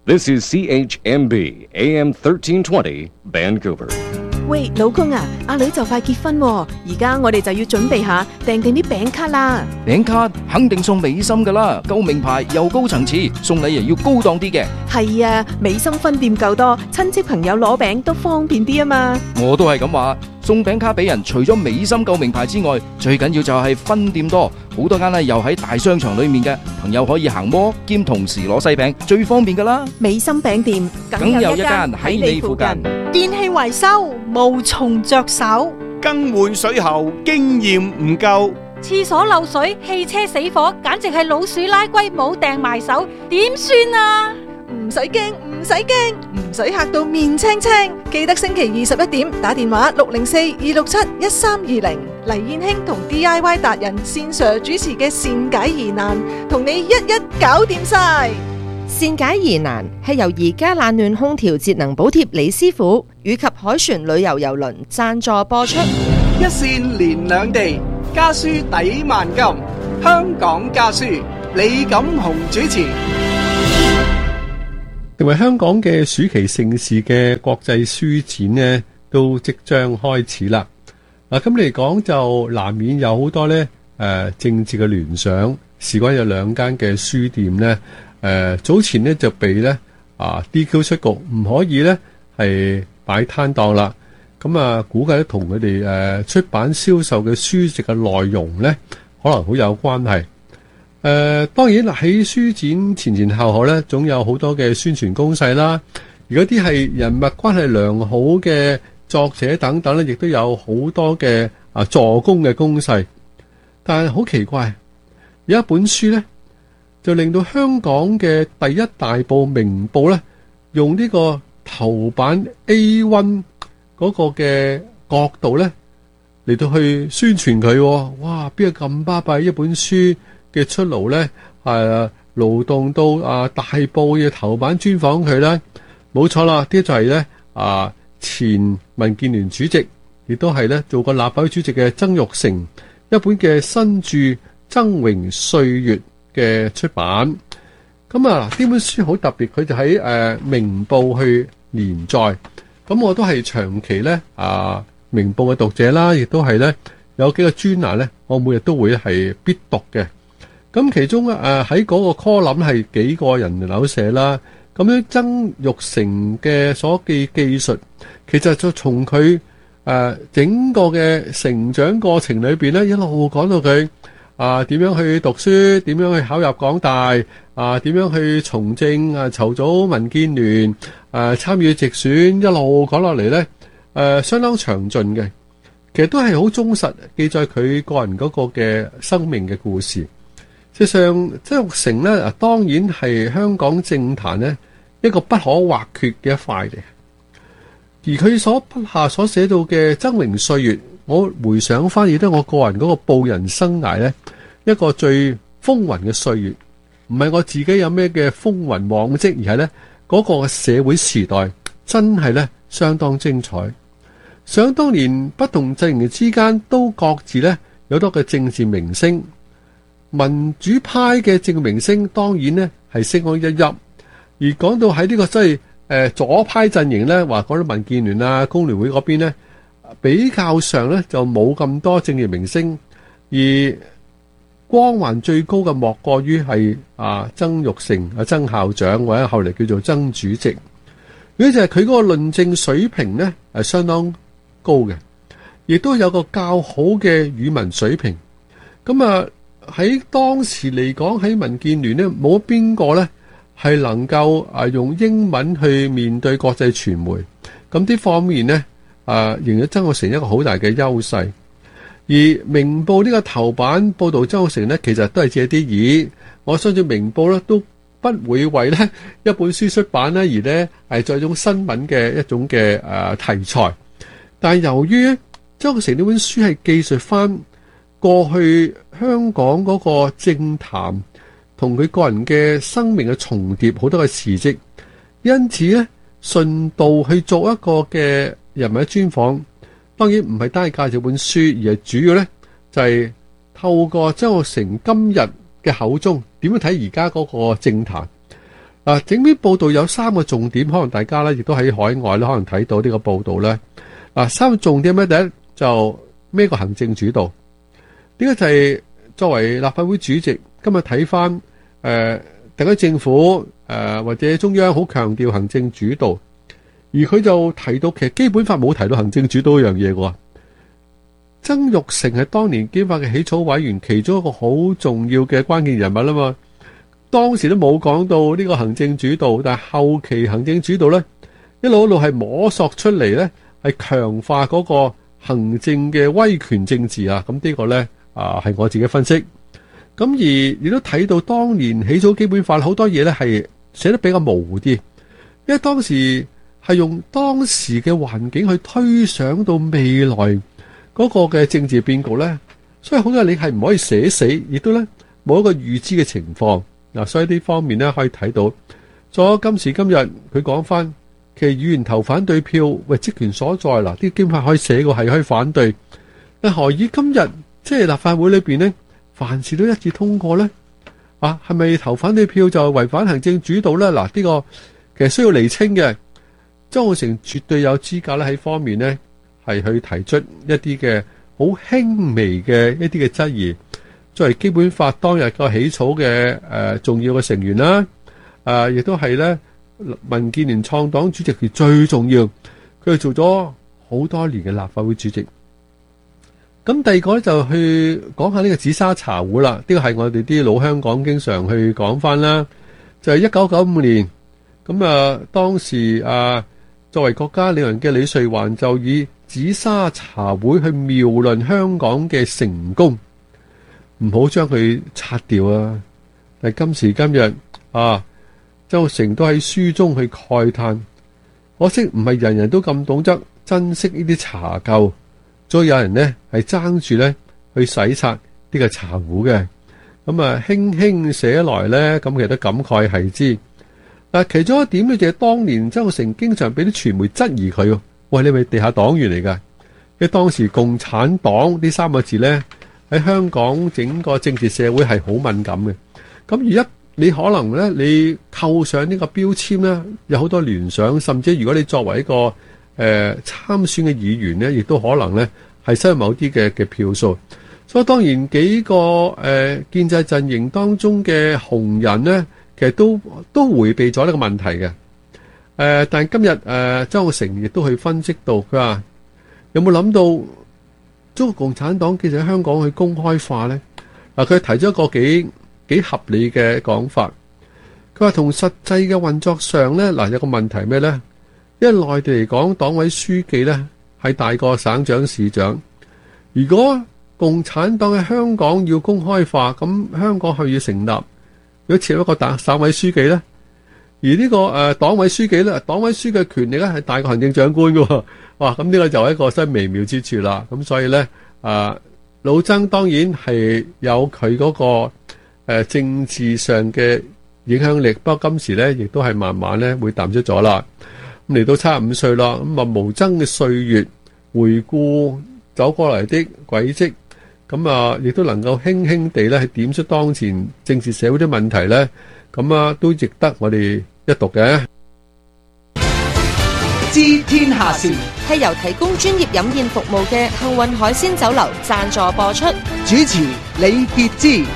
This is CHMB AM 1320 Vancouver。 喂，老公啊，阿女就快結婚喎，而家我哋就要準備下訂定啲餅卡啦。 餅卡肯定送美心噶啦，夠名牌又高層次，送禮又要高檔啲嘅。 係啊，美心分店夠多，親戚朋友攞餅都方便啲啊嘛。 我都係咁話，送餅卡俾人，除咗美心夠名牌之外，最緊要就係分店多，好多間呢又喺大商場裏面嘅，朋友可以行摩兼同時攞西餅，最方便噶啦。 美心餅店梗有一間喺你附近。 電器維修無從着手， 更換水喉經驗唔夠， 廁所漏水、汽車死火，簡直係老鼠拉龜冇掟埋手，點算啊？ 唔使驚，唔使驚，唔使嚇到面青青。記得星期21點打電話604-267-1320，黎燕卿同 DIY 達人線上主持嘅善解疑難，同你一一搞掂晒。 善解疑難係由而家冷暖空調節能補貼李師傅以及凱旋旅遊郵輪贊助播出。 一線連兩地，家書抵萬金。香港家書，李錦雄主持。 成為香港嘅暑期盛事嘅國際書展呢，都即將開始啦。嗱，咁嚟講就難免有好多呢政治嘅聯想。事關有兩間嘅書店呢，早前呢就被呢DQ 出局，唔可以呢係擺攤檔啦。咁啊，估計同佢哋出版銷售嘅書籍嘅內容呢，可能好有關係。當然喺書展前後後呢，總有好多嘅宣傳攻勢啦。如果啲係人物關係良好嘅作者等等呢，亦都有好多嘅助攻嘅攻勢。但係好奇怪，有一本書呢，就令到香港嘅第一大報明報呢，用呢個頭版 A1 嗰個嘅角度呢嚟到去宣傳佢。哇！邊個咁巴閉？一本書嘅出爐呢，勞動到大報嘅頭版專訪佢呢，冇錯啦。啲就係呢前民建聯主席，亦都係呢做過立法會主席嘅曾鈺成一本嘅新著《崢嶸歲月》嘅出版。咁呢本書好特別，佢就喺明報去連載。咁我都係長期呢明報嘅讀者啦，亦都係呢有幾個專欄呢，我每日都會係必讀嘅。咁其中喺嗰個 column 係幾個人手寫啦。咁樣曾鈺成嘅所記技術，其實就從佢整個嘅成長過程裏邊咧，一路講到佢點樣去讀書，點樣去考入港大，點樣去從政，籌組民建聯，參與直選，一路講落嚟咧，相當詳盡嘅。其實都係好忠實記載佢個人嗰個嘅生命嘅故事。事實上，曾鈺成咧，當然係香港政壇呢一個不可或缺嘅一塊嚟。而佢所筆下所寫到嘅崢嶸歲月，我回想翻亦都我個人嗰個報人生涯呢一個最風雲嘅歲月，唔係我自己有咩嘅風雲往績，而係呢嗰個社會時代真係呢相當精彩。想當年不同陣營之間都各自呢有多嘅政治明星。民主派嘅政治明星當然呢係星光熠熠，而講到喺呢個即係左派陣營呢，話講到民建聯啊、工聯會嗰邊呢，比較上呢就冇咁多政治明星，而光環最高嘅莫過於係曾鈺成曾校長，或者後嚟叫做曾主席。如果就係佢嗰個論證水平呢係相當高嘅，亦都有個較好嘅語文水平。咁喺當時嚟講，喺民建聯呢，冇邊個呢係能夠用英文去面對國際傳媒。咁呢方面呢，仍然曾鈺成一個好大嘅優勢。而明報呢個頭版報導曾鈺成呢，其實都係借啲意。我相信明報呢都不會為呢一本書出版呢而呢係作一種新聞嘅一種嘅題材。但係由於曾鈺成呢本書係記述翻過去香港嗰個政壇同佢個人嘅生命嘅重疊，好多嘅事蹟，因此呢順道去做一個嘅人物專訪。當然唔係單係介紹本書，而係主要呢就係透過曾鈺成今日嘅口中點樣睇而家嗰個政壇。 整篇報道有3個重點，可能大家咧亦都喺海外咧可能睇到呢個報道咧。3個重點咧，第一就咩個行政主導？呢個就係作為立法會主席，今日睇翻特區政府或者中央好強調行政主導，而佢就提到其實基本法冇提到行政主導一樣嘢喎。曾鈺成係當年基本法嘅起草委員，其中一個好重要嘅關鍵人物啦嘛。當時都冇講到呢個行政主導，但係後期行政主導咧，一路係摸索出嚟咧，係強化嗰個行政嘅威權政治啊。咁呢個咧係我自己分析。咁而亦都睇到當年起草基本法好多嘢咧係寫得比較模糊啲，因為當時係用當時嘅環境去推想到未來嗰個嘅政治變局咧，所以好多嘢你係唔可以寫死，亦都咧冇一個預知嘅情況。所以呢方面咧可以睇到，咗今時今日佢講翻，其實議員投反對票，喂，職權所在啦，啲基本法可以寫過係可以反對，但何以今日即係立法會裏邊呢，凡事都一致通過呢？係咪投反對票就違反行政主導呢？呢個其實需要釐清嘅。曾鈺成絕對有資格咧喺方面呢，係去提出一啲嘅好輕微嘅一啲嘅質疑。作為基本法當日個起草嘅重要嘅成員啦，亦都係咧民建聯創黨主席，佢最重要，佢係做咗好多年嘅立法會主席。咁第二個咧就去講下呢個紫砂茶壺啦，呢個係我哋啲老香港經常去講翻啦。就係1995年，咁當時作為國家領導人嘅李瑞環就以紫砂茶壺去描論香港嘅成功。唔好將佢拆掉啊！但係今時今日曾鈺成都喺書中去慨嘆，可惜唔係人人都咁懂得珍惜呢啲茶垢，所以有人呢係爭住呢去洗刷呢個茶壺嘅。咁輕輕寫來呢，咁其實都感慨係之。但其中一點呢，就係當年曾鈺成經常俾啲傳媒質疑佢，喂，你係咪地下黨員嚟㗎？因為當時共產黨呢3個字呢，喺香港整個政治社會係好敏感嘅，咁而家你可能咧，你扣上呢個標籤咧，有好多聯想，甚至如果你作為一個參選嘅議員咧，亦都可能咧係失去某啲嘅票數。所以當然幾個建制陣營當中嘅紅人咧，其實都迴避咗呢個問題嘅。但係今日曾鈺成亦都去分析到，佢話有冇諗到中國共產黨其實喺香港去公開化呢？佢提咗一個幾合理嘅講法。佢話同實際嘅運作上呢，有個問題咩呢？因為內地嚟講，黨委書記呢係大過省長市長。如果共產黨喺香港要公開化，咁香港係要成立，如果設一個省委書記呢？而呢個黨委書記呢，黨委書記嘅權力呢係大過行政長官㗎喎。哇！咁呢個就係一個真微妙之處啦。咁所以咧，老曾當然係有佢嗰個政治上嘅影響力，不過今時咧亦都係慢慢咧會淡出咗啦。咁嚟到75歲啦，咁無爭嘅歲月回顧走過嚟的軌跡，咁亦都能夠輕輕地咧係點出當前政治社會啲問題咧，咁都值得我哋一讀嘅。 知天下事係由提供專業飲宴服務嘅幸運海鮮酒樓贊助播出。 主持李傑之。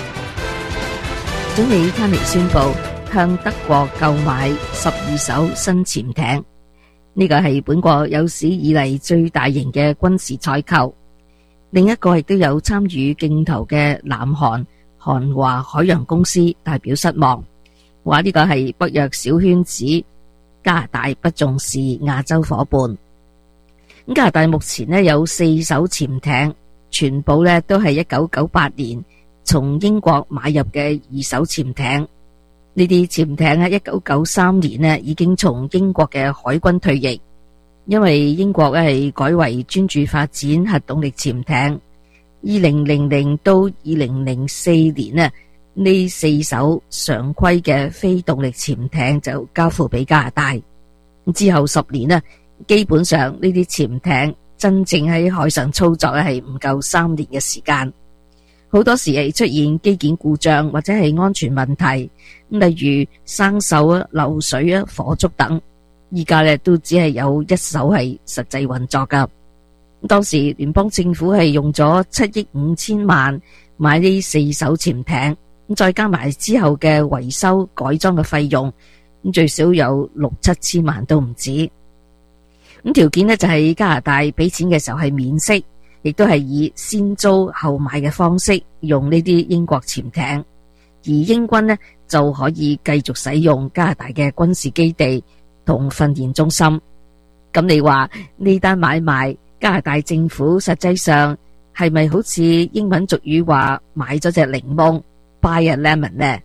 總理卡尼宣布向德國購買12艘新潛艇，呢個係本國有史以嚟最大型嘅軍事採購。另一個亦都有參與競投嘅南韓韓華海洋公司代表失望，話呢個係北約小圈子，加拿大不重視亞洲夥伴。加拿大目前呢有4艘潛艇，全部呢都係1998年從英國買入嘅2艘潛艇。呢啲潛艇喺1993年呢已經從英國嘅海軍退役，因為英國係改為專注發展核動力潛艇。2000到2004年呢4艘常規嘅非動力潛艇就交付俾加拿大。之後10年呢，基本上呢啲潛艇真正喺海上操作係唔夠3年嘅時間。 好多時係出現機件故障或者係安全問題，例如生鏽漏水火燭等。依家都只係有一艘係實際運作噶。當時聯邦政府係用咗7億5千萬買呢4艘潛艇，再加埋之後嘅維修改裝嘅費用，最少有6、7千萬都唔止。條件就係加拿大俾錢嘅時候係免息，亦都係以先租後買嘅方式用呢啲英國潛艇，而英軍就可以繼續使用加拿大嘅軍事基地同訓練中心。咁你話呢單買賣，加拿大政府實際上係咪好似英文俗語話買咗隻檸檬 buy a lemon 呢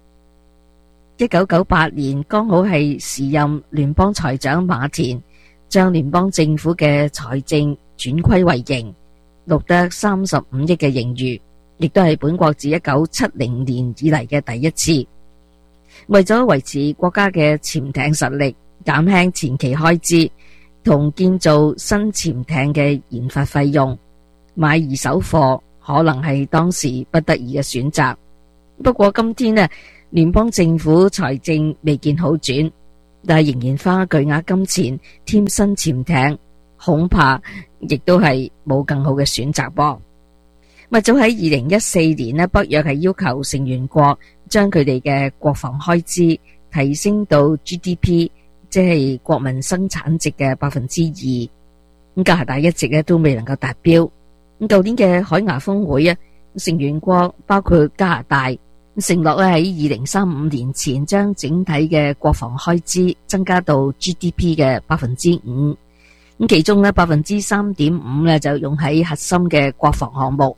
？1998年剛好係時任聯邦財長馬田將聯邦政府嘅財政轉虧為盈，錄得35億嘅盈餘，亦都係本國自1970年以嚟嘅第一次。為咗維持國家嘅潛艇實力，減輕前期開支同建造新潛艇嘅研發費用，買二手貨可能係當時不得已嘅選擇。不過今天聯邦政府財政未見好轉，但係仍然花巨額金錢添新潛艇，恐怕亦都係冇更好嘅選擇噃。早喺2014年北約係要求成員國將佢哋嘅國防開支提升到 GDP， 即係國民生產值嘅2%。加拿大一直都未能夠達標。舊年嘅海牙峰會成員國包括加拿大承諾喺2035年前將整體嘅國防開支增加到 GDP 嘅5%。其中3.5% 就用喺核心嘅國防項目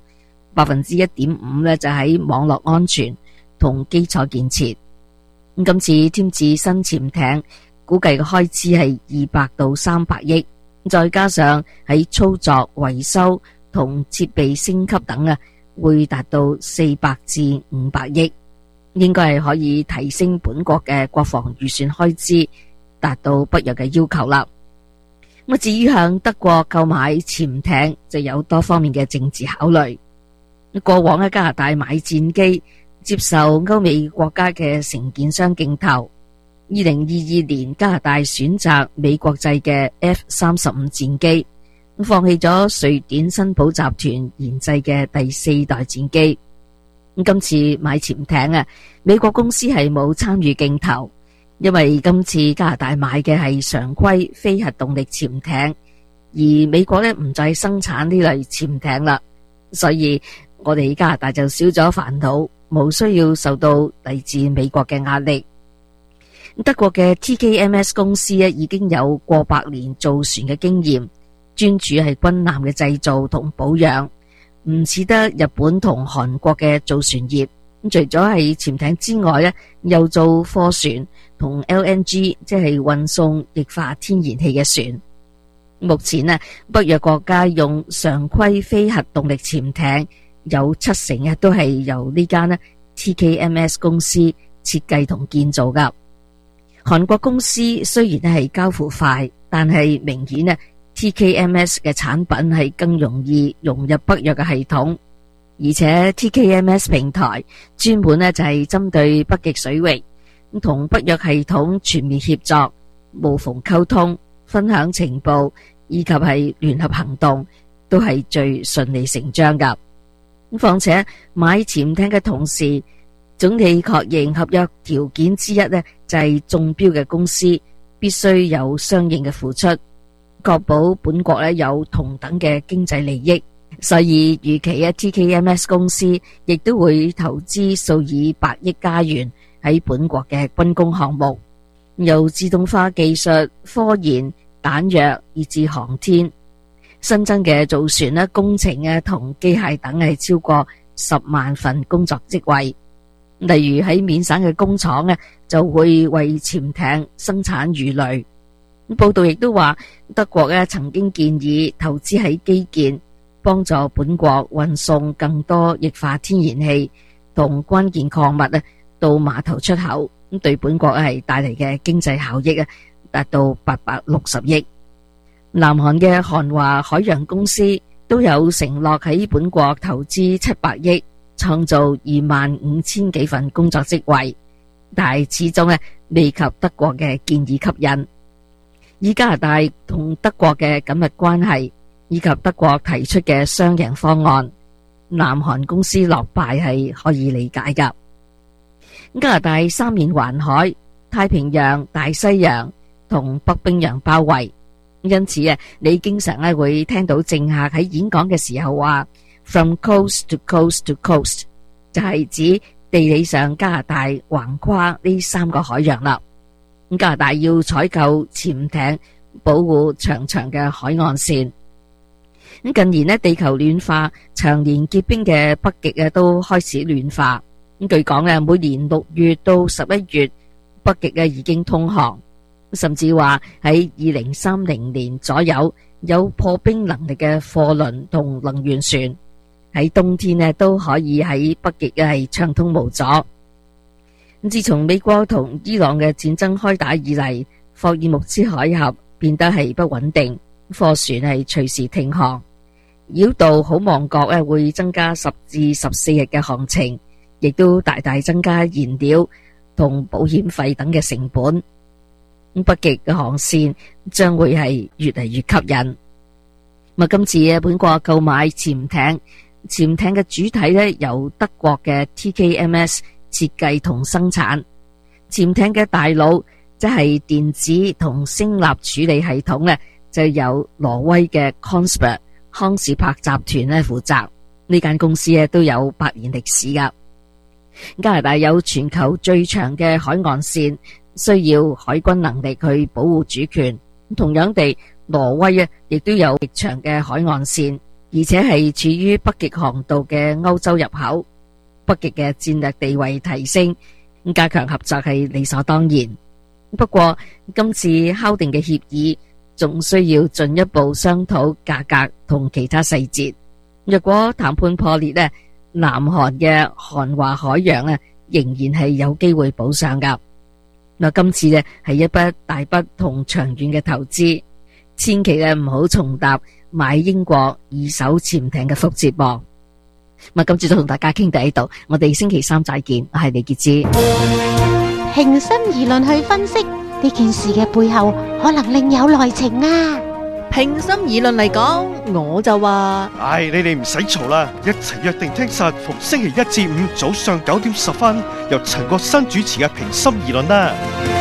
，1.5% 就喺網絡安全同基礎建設。今次添置新潛艇，估計嘅開支係200到300億，再加上喺操作、維修同設備升級等會達到400至500億，應該係可以提升本國嘅國防預算開支，達到北約嘅要求啦。至於向德國購買潛艇，就有多方面嘅政治考慮。過往喺加拿大買戰機，接受歐美國家嘅承建商競投。2022年加拿大選擇美國製嘅 F-35 戰機，放棄咗瑞典新寶集團研製嘅第4代戰機。今次買潛艇美國公司係冇參與競投，因為今次加拿大買嘅係常規非核動力潛艇，而美國唔再生產呢類潛艇啦，所以我哋加拿大就少咗煩惱，冇需要受到嚟自美國嘅壓力。德國嘅 TKMS 公司已經有過百年造船嘅經驗，專注係軍艦嘅製造同保養，唔似得日本同韓國嘅造船業。除咗係潛艇之外又做貨船同 LNG， 即係運送液化天然氣嘅船。目前北約國家用常規非核動力潛艇有70%都係由呢間TKMS 公司設計同建造噶。韓國公司雖然係交付快，但係明顯TKMS 嘅產品係更容易融入北約嘅系統，而且 TKMS 平台專門就係針對北極水域，同北約系統全面協作，無縫溝通、分享情報以及係聯合行動，都係最順理成章噶。況且買潛艇嘅同時，總理確認合約條件之一就係中標嘅公司必須有相應嘅付出，確保本國有同等嘅經濟利益。所以預期TKMS 公司亦都會投資數以百億加元喺本國嘅軍工項目，由自動化技術、科研、彈藥以至航天。新增嘅造船工程同機械等係超過10萬份工作職位。例如喺緬省嘅工廠就會為潛艇生產魚雷。報道亦都話，德國曾經建議投資喺基建，幫助本國運送更多液化天然氣同關鍵礦物到碼頭出口，對本國係帶嚟嘅經濟效益達到860億。南韓嘅韓華海洋公司都有承諾喺本國投資700億， 創造25,000幾份工作職位，但係始終未及德國嘅建議吸引。以加拿大同德國嘅緊密關係以及德國提出嘅雙贏方案，南韓公司落敗係可以理解噶。加拿大三面環海，太平洋、大西洋同北冰洋包圍，因此你經常會聽到政客喺演講嘅時候話 From coast to coast to coast， 就係指地理上加拿大橫跨呢3個海洋啦。加拿大要採購潛艇，保護長長嘅海岸線。近年地球暖化，長年結冰嘅北極都開始暖化。據講每年6月到11月，北極已經通航，甚至話喺2030年左右，有破冰能力嘅貨輪同能源船喺冬天都可以喺北極係暢通無阻。自從美國同伊朗嘅戰爭開打以嚟，霍爾木茲海峽變得係不穩定，貨船係隨時停航，繞道好望角會增加10至14日嘅航程，亦都大大增加燃料同保險費等嘅成本。北極嘅航線將會係越嚟越吸引。今次本國購買潛艇嘅主體由德國嘅 TKMS 設計同生產。潛艇嘅大腦即係電子同聲納處理系統就由挪威嘅 Kongsberg 康士柏集團負責。呢間公司都有100年歷史噶。加拿大有全球最長嘅海岸線，需要海軍能力去保護主權。同樣地，挪威亦都有極長嘅海岸線，而且係處於北極航道嘅歐洲入口。北極嘅戰略地位提升，加強合作係理所當然。不過今次敲定嘅協議仲需要進一步商討價格同其他細節。若果談判破裂南韓嘅韓華海洋仍然係有機會補上噶。今次係一筆大筆同長遠嘅投資，千祈唔好重踏買英國二手潛艇嘅覆轍噃。今次就同大家傾到呢度，我哋星期3再見。我係李潔芝。 平心而論去分析呢件事嘅背後，可能另有內情啊！ 平心而論嚟講，我就話， 你哋唔使嘈啦，一齊約定聽實逢星期1至5早上9點10分，由陳國新主持嘅平心而論啦。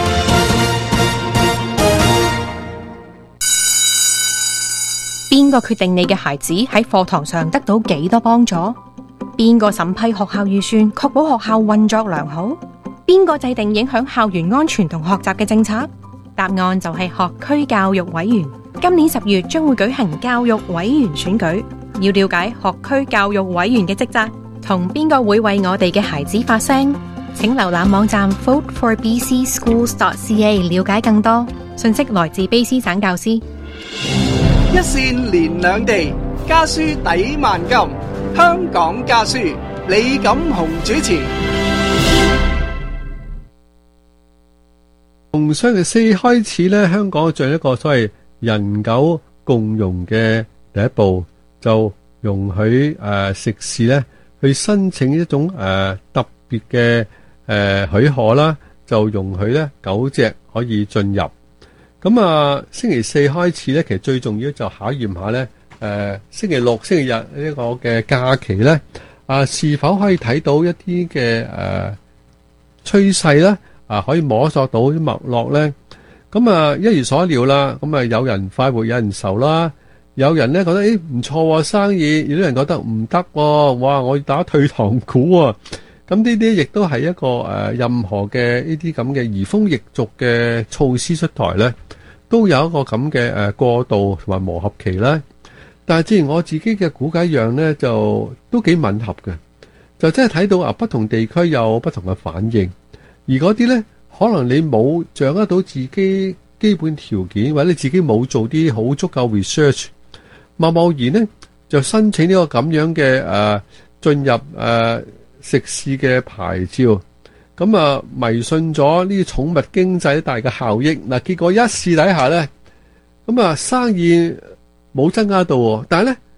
邊個決定你嘅孩子喺課堂上得到幾多幫助？邊個審批學校預算，確保學校運作良好？邊個制定影響校園安全同學習嘅政策？答案就係學區教育委員。今年10月將會舉行教育委員選舉，要了解學區教育委員嘅職責，同邊個會為我哋嘅孩子發聲，請瀏覽網站 voteforbcschools.ca 了解更多信息。來自卑詩省教師。 一線連兩地，家書抵萬金。香港家書，李錦雄主持。 從星期4開始呢，香港進一個所謂人狗共融嘅第一步，就容許食肆呢去申請一種特別嘅許可啦，就容許呢狗隻可以進入。咁星期4開始呢，其實最重要就考驗下呢，星期6、星期日呢個嘅假期呢，是否可以睇到一啲嘅趨勢呢？可以摸索到啲脈絡呢。咁一如所料啦，咁有人快活有人愁啦，有人呢覺得唔錯生意，有啲人覺得唔得喎，哇我要打退堂鼓喎。咁呢啲亦都係一個任何嘅呢啲咁嘅移風易俗嘅措施出台呢，都有一個咁嘅過渡同埋磨合期啦。但係正如我自己嘅估計一樣呢，就都幾吻合嘅，就真係睇到不同地區有不同嘅反應。而嗰啲呢，可能你冇掌握到自己基本條件，或者你自己冇做啲好足夠 research， 貿然呢就申請呢個咁樣嘅進入食肆嘅牌照，咁迷信咗呢啲寵物經濟大嘅效益。嗱，結果一試底下呢，咁生意冇增加到，但係呢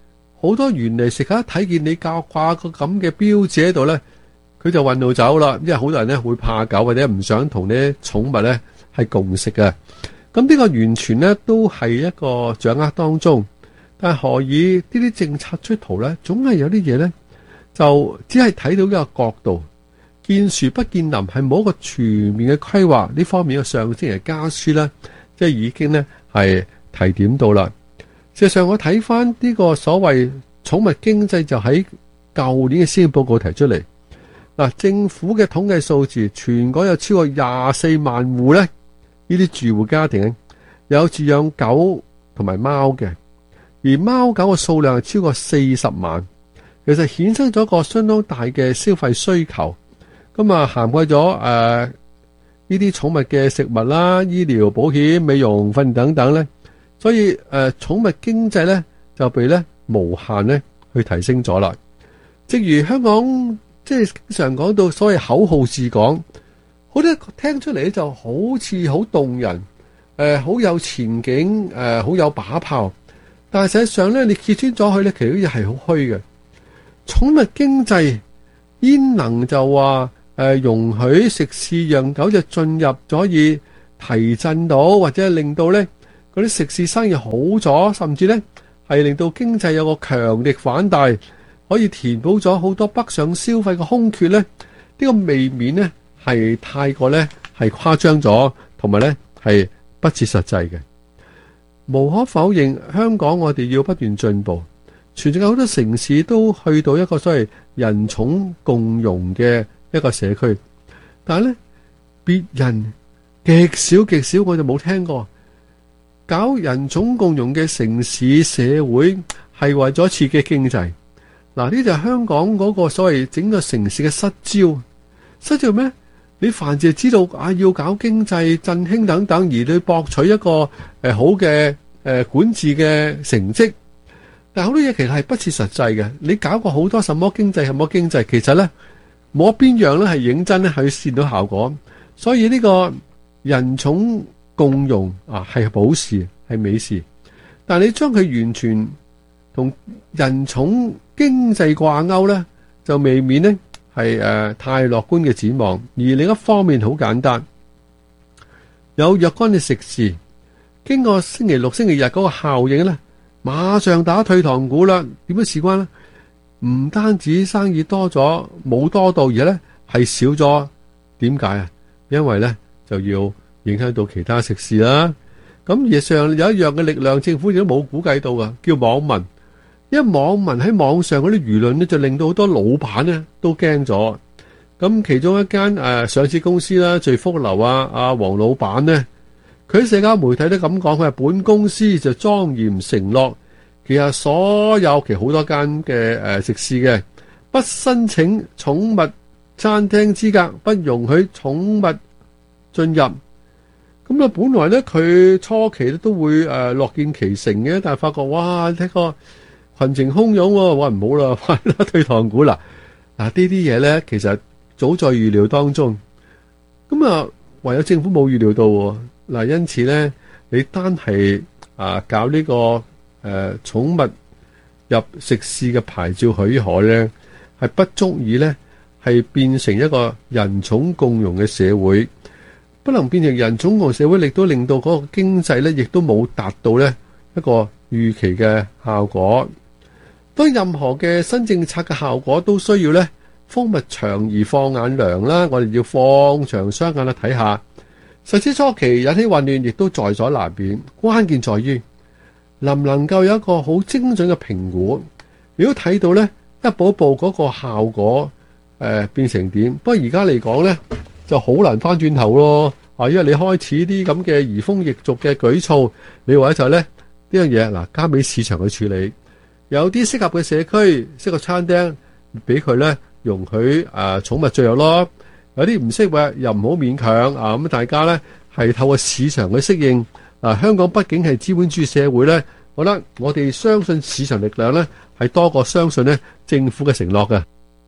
好多原嚟食客睇見你掛個咁嘅標誌喺度咧，佢就運到走啦。因為好多人咧會怕狗或者唔想同啲寵物咧係共食嘅。咁呢個完全咧都係一個掌握當中，但係何以呢啲政策出圖咧，總係有啲嘢咧就只係睇到一個角度，見樹不見林，係冇一個全面嘅規劃呢方面嘅上星期家書咧，即係已經咧係提點到啦。事實上，我睇翻呢個所謂寵物經濟就喺舊年嘅施政報告提出嚟。嗱，政府嘅統計數字，全港有超過24萬戶咧，呢啲住戶家庭有飼養狗同埋貓嘅，而貓狗嘅數量係超過40萬，其實衍生咗一個相當大嘅消費需求。咁啊，涵蓋咗呢啲寵物嘅食物啦、醫療保險、美容訓練等等咧。所以寵物經濟咧就被咧無限咧去提升咗啦。正如香港即係經常講到所謂口號治港，好多聽出嚟咧就好似好動人，好有前景，好有把炮。但係實際上咧，你揭穿咗佢咧，其實啲嘢係好虛嘅。寵物經濟焉能就話容許食肆讓狗隻進入可以提振到，或者令到咧嗰啲食肆生意好咗，甚至咧係令到經濟有個強力反彈，可以填補咗好多北上消費嘅空缺咧。呢個未免咧係太過咧係誇張咗，同埋咧係不切實際嘅。無可否認，香港我哋要不斷進步，全世界好多城市都去到一個所謂人寵共融嘅一個社區，但係咧別人極少，我就冇聽過。搞人寵共融嘅城市社會係為咗刺激經濟，嗱，呢就係香港嗰個所謂整個城市嘅失招。失招咩？你凡係知道要搞經濟振興等等，而你博取一個好嘅管治嘅成績，但係好多嘢其實係不切實際嘅。你搞過好多什麼經濟，其實咧冇邊樣咧係認真咧去見到效果。所以呢個人寵共融係好事，係美事，但係你將佢完全同人寵經濟掛鈎咧，就未免咧係太樂觀嘅展望。而另一方面好簡單，有若干嘅食肆經過星期六、星期日嗰個效應咧，馬上打退堂鼓啦。點樣事關咧？唔單止生意多咗，冇多到，而咧係少咗。點解啊？因為咧就要影響到其他食肆啦。咁而上有一樣嘅力量，政府亦都冇估計到噶，叫網民。因為網民喺網上嗰啲輿論咧，就令到好多老闆咧都驚咗。咁其中一間上市公司啦，聚福樓阿黃老闆咧，佢喺社交媒體都咁講，佢話本公司就莊嚴承諾，其實所有其實好多間嘅食肆嘅不申請寵物餐廳資格，不容許寵物進入。咁啊，本來咧佢初期咧都會樂見其成嘅，但係發覺哇，睇個群情洶湧喎，哇唔好啦，快啦退堂鼓啦！嗱，呢啲嘢咧其實早在預料當中，咁啊唯有政府冇預料到喎。嗱，因此咧你單係搞呢個寵物入食肆嘅牌照許可咧，係不足以咧係變成一個人寵共融嘅社會。不能變成人寵共融社會，亦都令到嗰個經濟咧，亦都冇達到咧一個預期嘅效果。當任何嘅新政策嘅效果都需要咧風物長而放眼量啦，我哋要放長雙眼去睇下。實施初期引起混亂，亦都在所難免。關鍵在於能唔能夠有一個好精準嘅評估。如果睇到咧一步一步嗰個效果變成點，不過而家嚟講咧，就好難翻轉頭咯，因為你開始啲咁嘅移風易俗嘅舉措，你話就咧呢樣嘢嗱，交俾市場去處理。有啲適合嘅社區，適合餐廳，俾佢咧容許寵物進入咯。有啲唔適合又唔好勉強咁大家咧係透過市場去適應。香港畢竟係資本主義社會咧，我覺得我哋相信市場力量咧係多過相信咧政府嘅承諾嘅。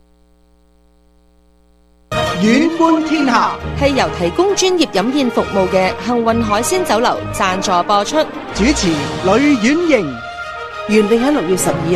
遠觀天下係由提供專業飲宴服務嘅幸運海鮮酒樓贊助播出。 主持呂婉瑩。 原定喺6月12日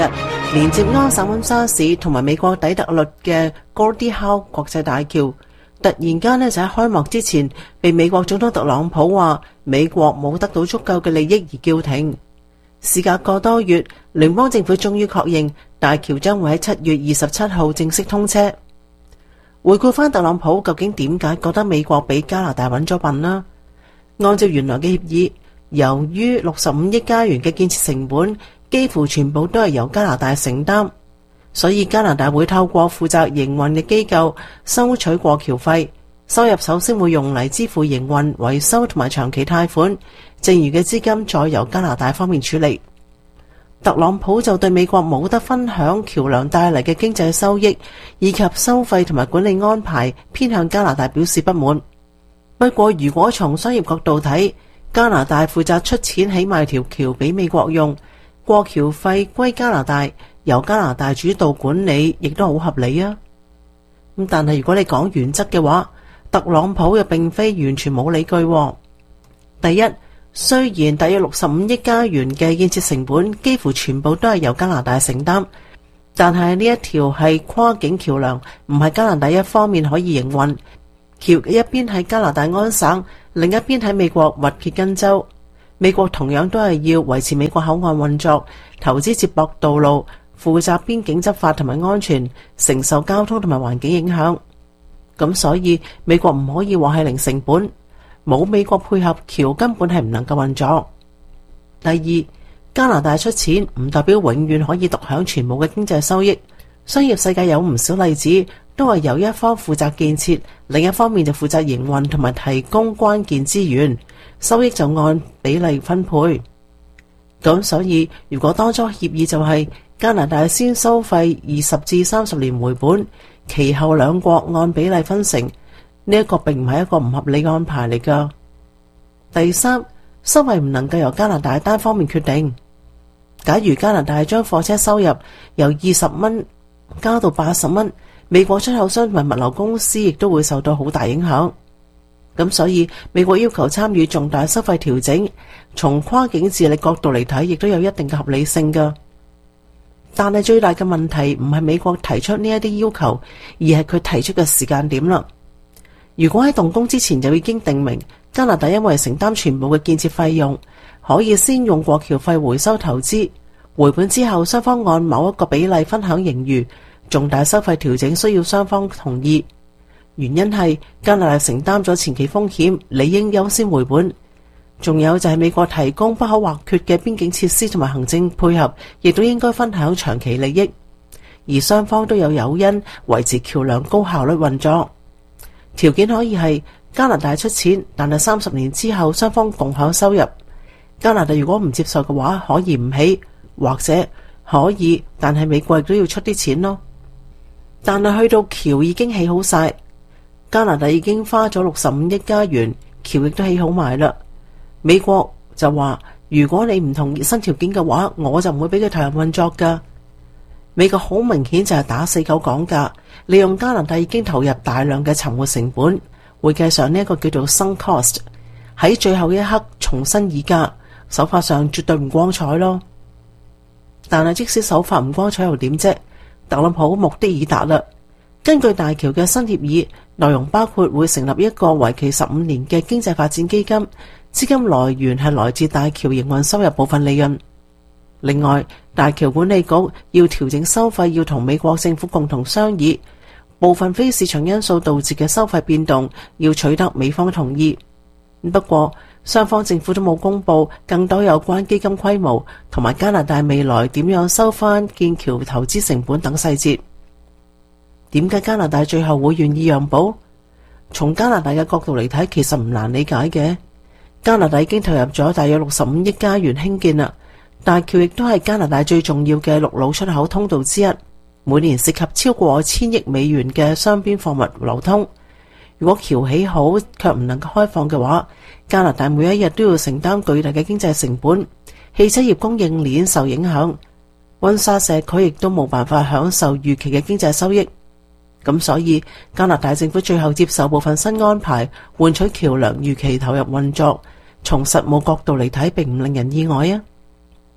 連接安省溫莎市同埋美國底特律嘅 Gordie Howe 國際大橋，突然間就喺開幕之前被美國總統特朗普話美國冇得到足夠嘅利益而叫停。事隔個多月，聯邦政府終於確認大橋將會喺7月27號正式通車。回顧翻特朗普究竟點解覺得美國比加拿大揾咗笨呢？按照原來嘅協議，由於65億加元嘅建設成本幾乎全部都係由加拿大承擔，所以加拿大會透過負責營運嘅機構收取過橋費，收入首先會用嚟支付營運、維修同埋長期貸款，剩餘嘅資金再由加拿大方面處理。特朗普就對美國冇得分享橋樑帶嚟嘅經濟收益，以及收費同埋管理安排偏向加拿大表示不滿。不過如果從商業角度睇，加拿大負責出錢起埋條橋俾美國用，過橋費歸加拿大，由加拿大主導管理，亦都好合理啊。但係如果你講原則嘅話，特朗普又並非完全冇理據。第一，雖然大約65億加元嘅建設成本幾乎全部都係由加拿大承擔，但係呢一條係跨境橋樑，唔係加拿大一方面可以營運。橋嘅一邊喺加拿大安省，另一邊喺美國密歇根州。美國同樣都係要維持美國口岸運作，投資接駁道路，負責邊境執法同埋安全，承受交通同埋環境影響。咁所以美國唔可以話係零成本，冇美國配合，橋根本係唔能夠運作。第二，加拿大出錢唔代表永遠可以獨享全部嘅經濟收益。商業世界有唔少例子，都係由一方負責建設，另一方面就負責營運同埋提供關鍵資源，收益就按比例分配。咁所以如果當初協議就係加拿大先收費20至30年回本，其後兩國按比例分成，呢一個並唔係一個唔合理嘅安排嚟㗎。第三，收費唔能夠由加拿大單方面決定。假如加拿大將貨車收入由20蚊加到80蚊，美國出口商同埋物流公司亦都會受到好大影響。咁所以美國要求參與重大收費調整，從跨境治理角度嚟睇，亦都有一定嘅合理性㗎。但係最大嘅問題唔係美國提出呢一啲要求，而係佢提出嘅時間點啦。如果喺動工之前就已經定明加拿大因為承擔全部嘅建設費用，可以先用過橋費回收投資，回本之後雙方按某一個比例分享盈餘，重大收費調整需要雙方同意。原因係加拿大承擔咗前期風險，理應優先回本。仲有就係美國提供不可或缺嘅邊境設施同埋行政配合，亦都應該分享長期利益。而雙方都有誘因維持橋樑高效率運作。條件可以係加拿大出錢，但係30年之後雙方共享收入。加拿大如果唔接受嘅話，可以唔起，或者可以，但係美國亦都要出啲錢咯。但係去到橋已經起好晒，加拿大已經花咗65億加元，橋亦都起好埋啦。美國就話，如果你唔同意新條件嘅話，我就唔會俾佢投入運作噶。美國好明顯就係打死狗講價，利用加拿大已經投入大量嘅沉沒成本，會計上呢一個叫做 sunk cost， 喺最後一刻重新議價，手法上絕對唔光彩咯。但係即使手法唔光彩又點啫？特朗普目的已達啦。根據大橋嘅新協議，內容包括會成立一個為期15年嘅經濟發展基金，資金來源係來自大橋營運收入部分利潤。另外，大橋管理局要調整收費，要同美國政府共同商議。部分非市場因素導致嘅收費變動，要取得美方同意。不過，雙方政府都冇公布更多有關基金規模同埋加拿大未來點樣收返建橋投資成本等細節。點解加拿大最後會願意讓步？從加拿大嘅角度嚟睇，其實唔難理解嘅。加拿大已經投入咗大約65億加元興建啦，大橋亦都係加拿大最重要嘅陸路出口通道之一，每年涉及超過1000億美元嘅雙邊貨物流通。如果橋起好卻唔能夠開放嘅話，加拿大每一日都要承擔巨大嘅經濟成本，汽車業供應鏈受影響，溫莎社區亦都冇辦法享受預期嘅經濟收益。咁所以加拿大政府最後接受部分新安排，換取橋樑如期投入運作。從實務角度嚟睇，並唔令人意外啊。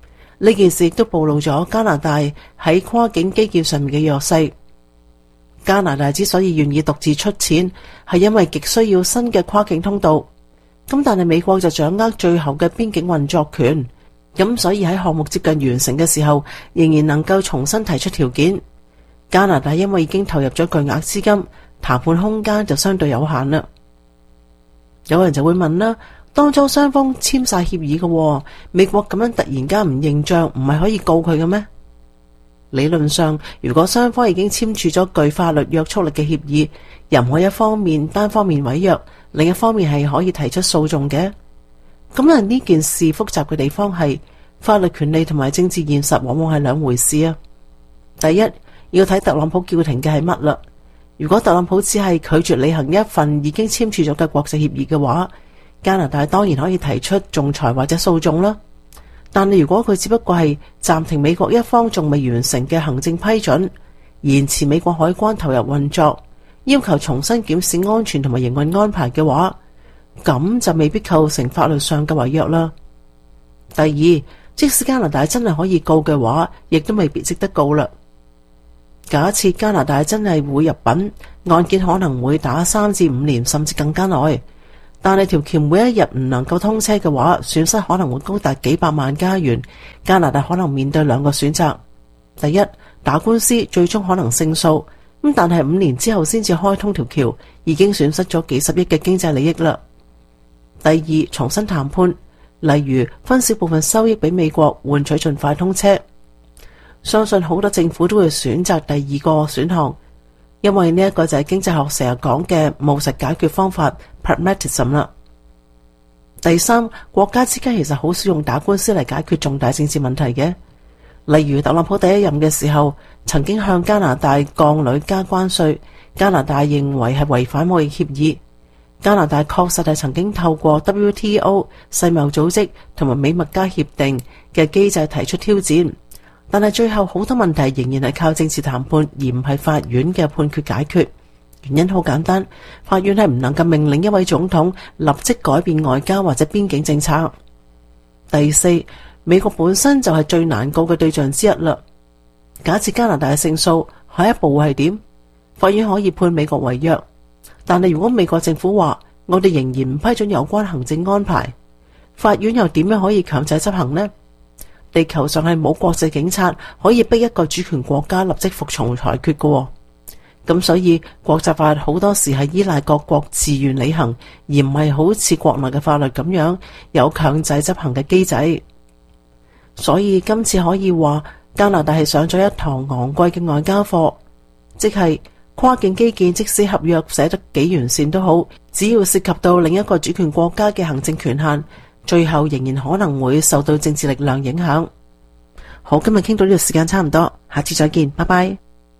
呢件事亦都暴露咗加拿大喺跨境基建上面嘅弱勢。加拿大之所以願意獨自出錢，係因為極需要新嘅跨境通道。咁但係美國就掌握最後嘅邊境運作權，咁所以喺項目接近完成嘅時候，仍然能夠重新提出條件。加拿大因為已經投入咗巨額資金，談判空間就相對有限啦。有人就會問啦，當初雙方簽晒協議嘅，美國咁樣突然間唔認賬，唔係可以告佢嘅咩？理論上，如果雙方已經簽署咗具法律約束力嘅協議，任何一方面單方面違約，另一方面係可以提出訴訟嘅。咁但呢件事複雜嘅地方係法律權利同埋政治現實往往係兩回事啊。第一，要睇特朗普叫停嘅係乜啦。如果特朗普只係拒絕履行一份已經簽署咗嘅國際協議嘅話，加拿大當然可以提出仲裁或者訴訟啦。但係如果佢只不過係暫停美國一方仲未完成嘅行政批准，延遲美國海關投入運作，要求重新檢視安全同埋營運安排嘅話，咁就未必構成法律上嘅違約啦。第二，即使加拿大真係可以告嘅話，亦都未必值得告啦。假設加拿大真係會入稟，案件可能會打3至5年，甚至更加耐。但係條橋每一日唔能夠通車嘅話，損失可能會高達幾百萬加元。加拿大可能面對兩個選擇：第一，打官司最終可能勝訴，咁但係5年之後先至開通條橋，已經損失咗幾十億嘅經濟利益啦。第二，重新談判，例如分少部分收益俾美國，換取盡快通車。相信好多政府都會選擇第二個選項，因為呢一個就係經濟學成日講嘅務實解決方法 pragmatism 啦。第三，國家之間其實好少用打官司嚟解決重大政治問題嘅，例如特朗普第一任嘅時候曾經向加拿大鋼鋁加關稅，加拿大認為係違反貿易協議。加拿大確實係曾經透過 WTO 世貿組織同埋美墨加協定嘅機制提出挑戰。但係最後好多問題仍然係靠政治談判，而唔係法院嘅判決解決。原因好簡單，法院係唔能夠命令一位總統立即改變外交或者邊境政策。第四，美國本身就係最難告嘅對象之一啦。假設加拿大嘅勝訴，下一步會係點？法院可以判美國違約，但係如果美國政府話我哋仍然唔批准有關行政安排，法院又點樣可以強制執行呢？地球上係冇國際警察可以逼一個主權國家立即服從裁決嘅，咁所以國際法好多時係依賴各國自願履行，而唔係好似國內嘅法律咁樣有強制執行嘅機制。所以今次可以話加拿大係上咗一堂昂貴嘅外交課，即係跨境基建即使合約寫得幾完善都好，只要涉及到另一個主權國家嘅行政權限，最後仍然可能會受到政治力量影響。好，今日傾到呢個時間差唔多，下次再見，拜拜。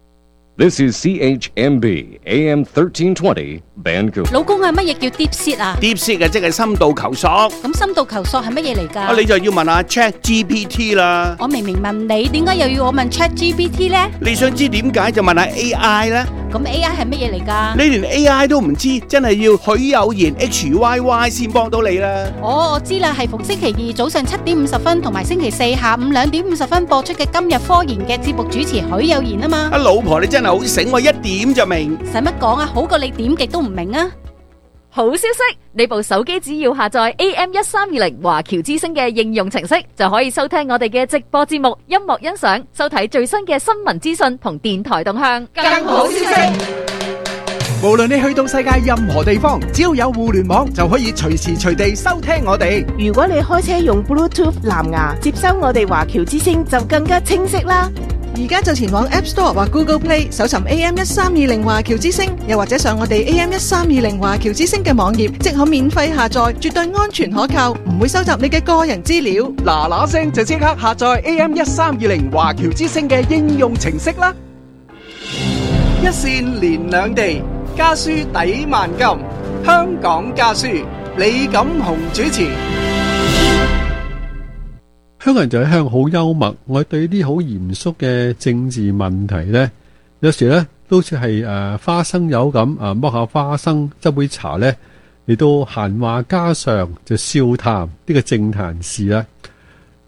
This is CHMB AM 1320 Vancouver。 老公啊，乜嘢叫 deep sea 啊 ？deep sea 即係深度求索。 咁深度求索係乜嘢嚟㗎？ 你就要問下 ChatGPT 啦。 我明明問你，點解又要我問 ChatGPT 呢？ 你想知點解就問下 AI 啦。 咁 AI 係乜嘢嚟㗎？ 你連 AI 都唔知，真係要許有賢 HYY 先幫到你啦。 我知啦，係逢星期二早上7點50分同埋星期四下午2點50分播出嘅今日科研嘅節目主持許有賢啊嘛。 老婆你真係好醒，我一點就明。 使乜講啊？好過你點極都唔明啊！ 好消息，你部手機只要下載 AM1320華僑之聲嘅應用程式，就可以收聽我哋嘅直播節目、音樂欣賞、收睇最新嘅新聞資訊同電台動向。 更好消息，無論你去到世界任何地方，只要有互聯網，就可以隨時隨地收聽我哋。 如果你開車用 Bluetooth 藍牙接收我哋華僑之聲，就更加清晰啦。 而家就前往 App Store 或 Google Play 搜尋 AM1320華僑之聲，又或者上我哋 AM1320華僑之聲嘅網頁，即可免費下載，絕對安全可靠，唔會收集你嘅個人資料。 嗱聲就即刻下載 AM1320華僑之聲嘅應用程式啦！一線連兩地，家書抵萬金。香港家書，李錦雄主持。 香港人就一向好幽默，我對啲好嚴肅嘅政治問題呢，有時呢都似係花生友咁剝下花生，執杯茶呢，嚟到閒話家常就笑談呢個政壇事啦。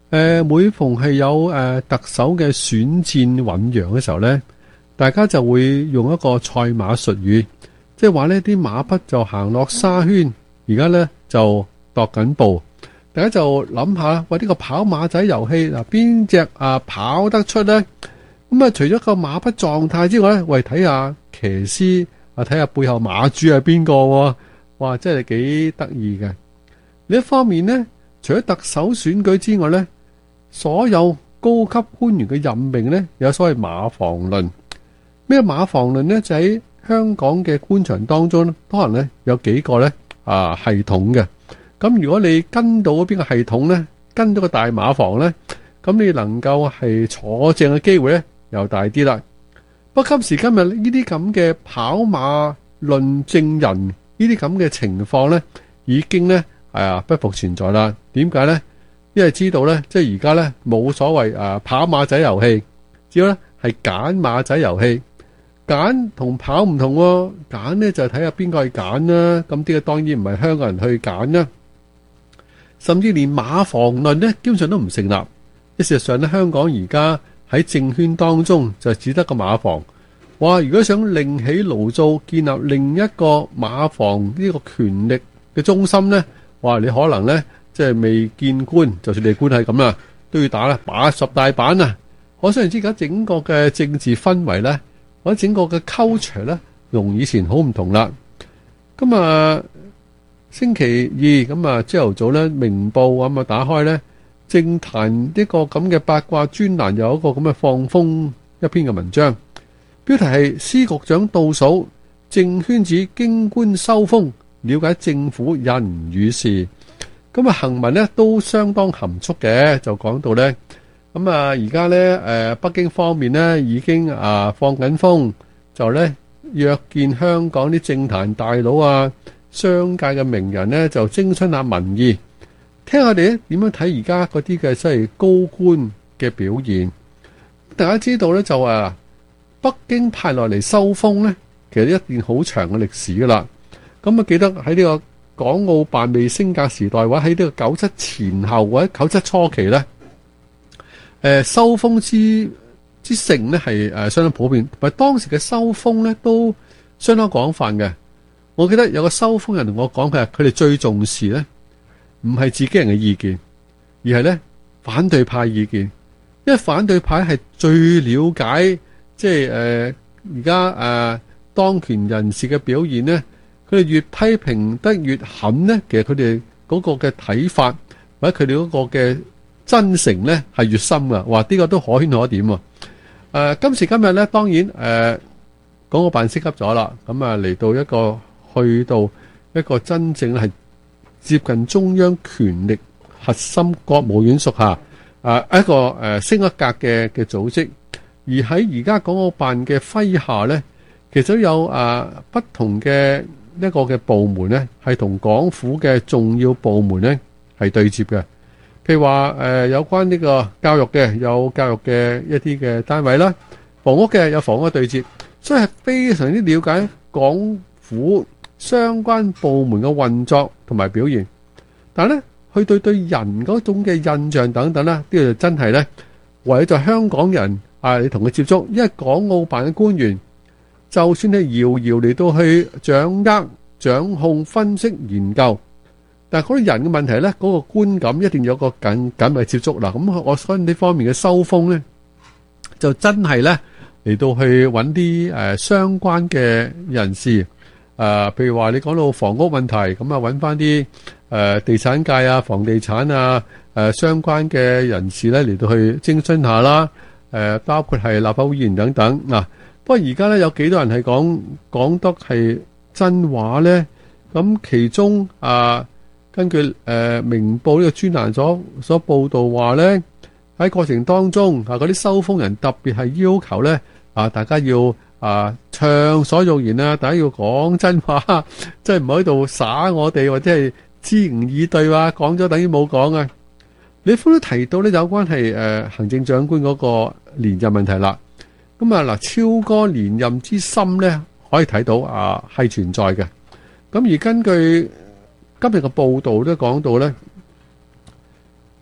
每逢係有特首嘅選戰醞釀嘅時候呢，大家就會用一個賽馬術語，即係話呢啲馬匹就行落沙圈，而家呢就踱緊步。大家就諗下，喂，呢個跑馬仔遊戲嗱，邊隻跑得出呢？咁啊，除咗個馬匹狀態之外呢，喂，睇下騎師睇下背後馬主係邊個，哇，真係幾得意嘅。另一方面呢，除咗特首選舉之外呢，所有高級官員嘅任命呢，有所謂馬房論。咩馬房論呢？就喺香港嘅官場當中，可能呢有幾個呢系統嘅。咁如果你跟到邊個系統呢，跟到個大馬房呢，咁你能夠係坐正嘅機會呢又大啲啦。不過今時今日呢啲咁嘅跑馬論證人呢啲咁嘅情況呢，已經呢不復存在啦。點解呢？因為知道呢，即係而家呢冇所謂跑馬仔遊戲，只要呢係揀馬仔遊戲。揀同跑唔同喎，揀呢就睇下邊個去揀啦。咁啲當然唔係香港人去揀啦。甚至連馬房論呢，基本上都唔成立。事實上呢，香港而家喺政圈當中就只得個馬房。哇！如果想另起爐灶，建立另一個馬房呢個權力嘅中心呢，哇！你可能呢，即係未見官，就算你官係咁啦，都要打啦，10大板啊！可想而知，而家整個嘅政治氛圍呢，或者整個嘅 culture 呢，同以前好唔同啦。咁啊〜星期二咁啊，朝頭早咧，明報咁啊打開咧，政壇呢個咁嘅八卦專欄有一個咁嘅放風一篇嘅文章，標題係司局長倒數，政圈子京官收風，了解政府人與事。咁啊行文咧都相當含蓄嘅，就講到咧，咁啊而家咧北京方面咧已經放緊風，就咧約見香港啲政壇大佬啊。商界嘅名人呢，就徵詢下民意，聽下哋點樣睇而家嗰啲嘅即係高官嘅表現。大家知道呢，就北京派落嚟收風呢，其實一段好長嘅歷史噶啦。咁啊記得喺呢個港澳辦未升格時代，或者喺呢個97前後或者97初期呢，收風之盛呢係相當普遍，但係當時嘅收風呢都相當廣泛嘅。我記得有個收風人同我講，佢哋最重視咧，唔係自己人嘅意見，而係咧反對派意見。因為反對派係最了解，即係而家當權人士嘅表現咧，佢哋越批評得越狠咧，其實佢哋嗰個嘅睇法或者佢哋嗰個嘅真誠咧係越深噶。話呢個都可圈可點喎。今時今日咧，當然港澳辦升級咗啦，咁嚟到去到一個真正係接近中央權力核心國務院屬下一個升一格嘅組織，而喺而家港澳辦嘅麾下呢，其實都有不同嘅一個嘅部門呢，係同港府嘅重要部門呢係對接嘅。譬如話有關呢個教育嘅，有教育嘅一啲嘅單位啦，房屋嘅有房屋嘅對接，所以係非常之了解港府相關部門嘅運作同埋表現，但係咧，佢對人嗰種嘅印象等等咧，呢個就真係咧，為咗香港人你同佢接觸，因為港澳辦嘅官員，就算係遙遙嚟到去掌握、掌控、分析、研究，但係嗰啲人嘅問題咧，嗰個觀感一定有個緊密接觸啦。咁我所以呢方面嘅收風咧，就真係咧嚟到去揾啲相關嘅人士。譬如話你講到房屋問題，咁揾翻啲地產界啊、房地產啊相關嘅人士咧嚟到去徵詢下啦。包括係立法會議員等等嗱。不過而家咧有幾多人係講得係真話咧？咁其中根據明報呢個專欄所報道話咧，喺過程當中嗰啲收風人特別係要求咧大家要暢所欲言啊！大家要講真話，即係唔好喺度耍我哋，或者係支吾以對話，講咗等於冇講啊！李夫都提到呢，有關係行政長官嗰個連任問題啦。咁超過連任之心呢，可以睇到係存在嘅。咁而根據今日嘅報道都講到呢，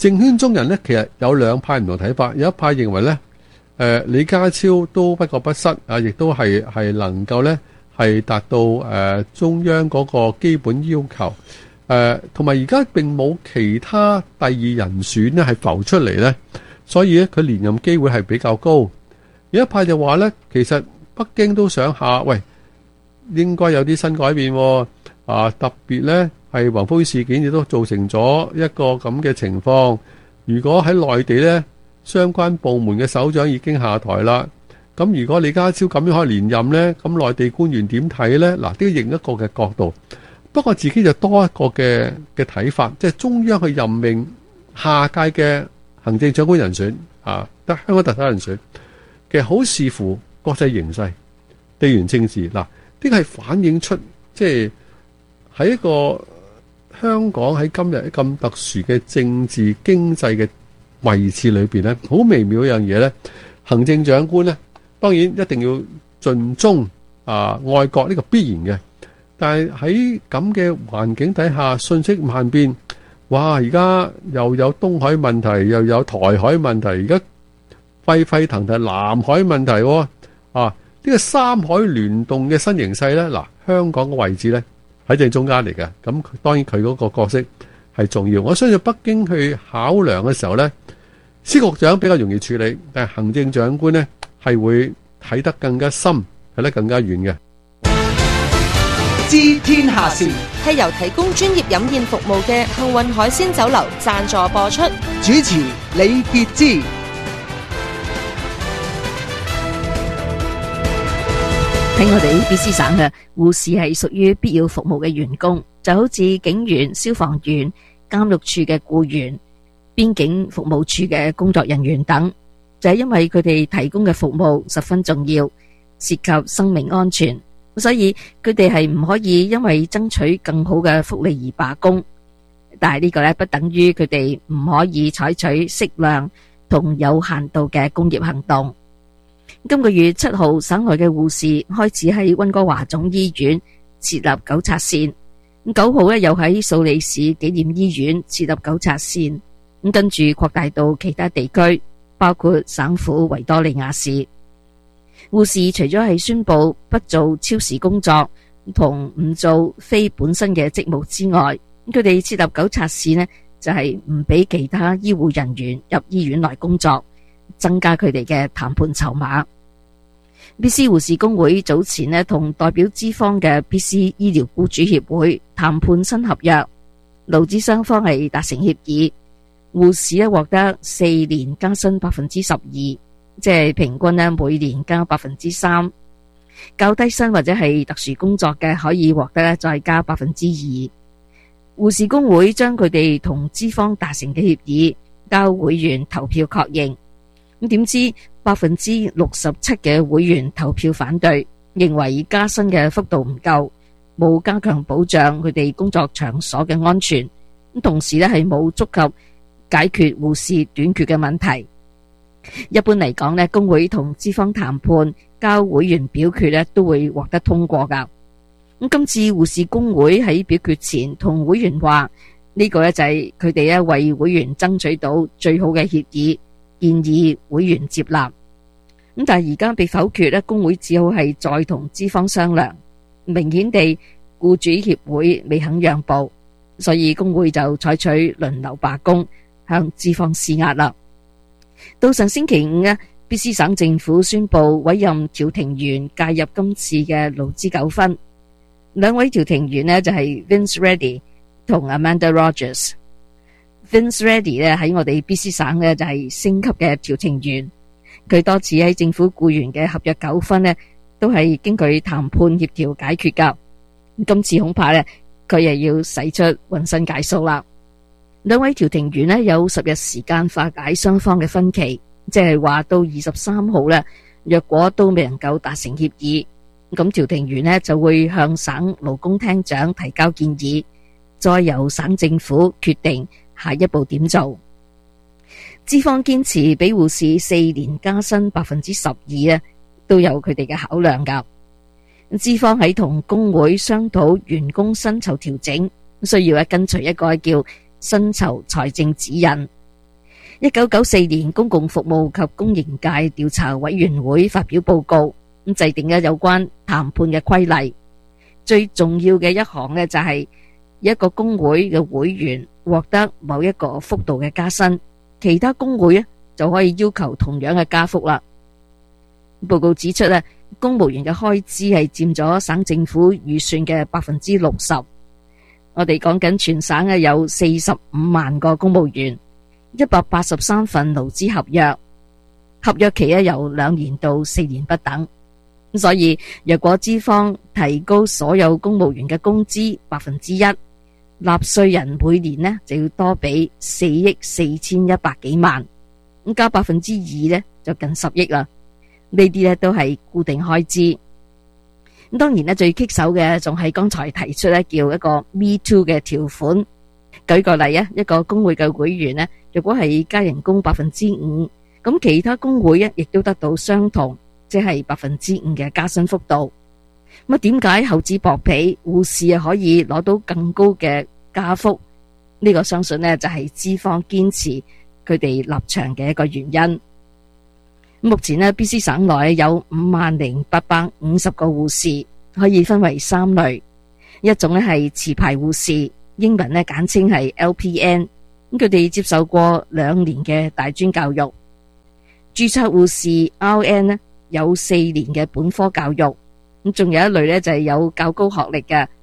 政圈中人呢，其實有兩派唔同睇法，有一派認為呢，李家超都不過不失啊，亦都係能夠呢係達到中央嗰個基本要求，同埋而家並冇其他第二人選呢係浮出嚟呢，所以呢佢連任機會係比較高。有一派就話呢，其實北京都想下，喂，應該有啲新改變喎，特別呢係宏輝事件亦都造成咗一個咁嘅情況。如果喺內地呢，相關部門嘅首長已經下台啦，咁如果李家超咁樣可以連任呢，咁內地官員點睇呢？嗱，都要另一個嘅角度。不過自己就多一個嘅睇法，即係中央去任命下屆嘅行政長官人選得香港特首人選，其實好視乎國際形勢、地緣政治。嗱，呢個係反映出即係喺一個香港喺今日咁特殊嘅政治經濟嘅位置裏邊咧，好微妙一樣嘢咧。行政長官咧，當然一定要盡忠愛國，呢個必然嘅。但係喺咁嘅環境底下，瞬息萬變，哇！而家又有東海問題，又有台海問題，而家沸沸騰騰南海問題喎。呢個三海聯動嘅新形勢咧，嗱，香港嘅位置咧喺正中間嚟嘅。咁當然佢嗰個角色係重要。我相信北京去考量嘅時候咧，司局長比較容易處理，但係行政長官咧係會睇得更加深，睇得更加遠嘅。 知天下事係由提供專業飲宴服務嘅幸運海鮮酒樓贊助播出。 主持李傑之。 喺我哋 ABC 省嘅護士係屬於必要服務嘅員工，就好似警員、消防員、監獄處嘅僱員、邊境服務處嘅工作人員等，就係因為佢哋提供嘅服務十分重要，涉及生命安全，所以佢哋係唔可以因為爭取更好嘅福利而罷工。但係呢個咧不等於佢哋唔可以採取適量同有限度嘅工業行動。今個月7號，省內嘅護士開始喺溫哥華總醫院設立糾察線。9號咧又喺素里市紀念醫院設立糾察線。跟住擴大到其他地區，包括省府維多利亞市。護士除咗係宣布不做超時工作同唔做非本身嘅職務之外，佢哋設立糾察線呢，就係唔俾其他醫護人員入醫院內工作，增加佢哋嘅談判籌碼。BC 護士工會早前呢同代表資方嘅 BC 醫療僱主協會談判新合約，勞資雙方係達成協議。護士咧獲得4年加薪12%，即係平均咧每年加3%。較低薪或者係特殊工作嘅可以獲得咧再加2%。護士工會將佢哋同資方達成嘅協議交會員投票確認。咁點知67%嘅會員投票反對，認為加薪嘅幅度唔夠，冇加強保障佢哋工作場所嘅安全。咁同時咧係冇觸及解決護士短缺嘅問題。一般嚟講咧，工會同資方談判交會員表決咧都會獲得通過噶。咁今次護士工會喺表決前同會員話，呢個咧就係佢哋咧為會員爭取到最好嘅協議，建議會員接納。咁但係而家被否決咧，工會只好係再同資方商量。明顯地，僱主協會未肯讓步，所以工會就採取輪流罷工，向資方施壓啦。到上星期五呢，BC 省政府宣布委任調停員介入今次嘅勞資糾紛。兩位調停員呢就係 Vince Reddy 同 Amanda Rogers。Vince Reddy 呢喺我哋 BC 省呢就係星級嘅調停員，佢多次喺政府僱員嘅合約糾紛呢都係經佢談判協調解決噶。今次恐怕呢佢又要使出渾身解數啦。兩位調停員呢有10日時間化解雙方嘅分歧，即係話到23號呢，若果都未能夠達成協議，咁調停員呢就會向省勞工廳長提交建議，再由省政府決定下一步點做。資方堅持俾護士4年加薪12%都有佢哋嘅考量噶。資方喺同工會商討員工薪酬調整，需要跟隨一個叫薪酬財政指引， 1994年公共服務及公營界調查委員會發表報告，咁制定咗有關談判嘅規例。最重要嘅一項呢，就係一個工會嘅會員獲得某一個幅度嘅加薪，其他工會呢就可以要求同樣嘅加幅啦。報告指出呢，公務員嘅開支係佔咗省政府預算嘅60%。我哋講緊全省嘅有45萬個公務員，183份勞資合約，合約期由2年到4年不等。所以若果資方提高所有公務員嘅工資1%，納稅人每年呢就要多俾4億4100幾萬，咁加2%呢就近10億啦。呢啲呢都係固定開支。咁當然呢，最棘手嘅仲係剛才提出呢叫一個 Me Too 嘅條款。舉個例啊，一個工會嘅會員呢，如果係加人工5%，咁其他工會呢亦都得到相同，即係5%嘅加薪幅度。咁點解厚此薄彼，護士可以攞到更高嘅加幅？呢個相信呢就係資方堅持佢哋立場嘅一個原因。目前呢 BC 省內有50,850個護士，可以分為3類。一種呢係持牌護士，英文呢簡稱係 LPN， 佢哋接受過2年嘅大專教育。註冊護士 RN 呢有4年嘅本科教育，咁仲有一類呢就係有較高學歷嘅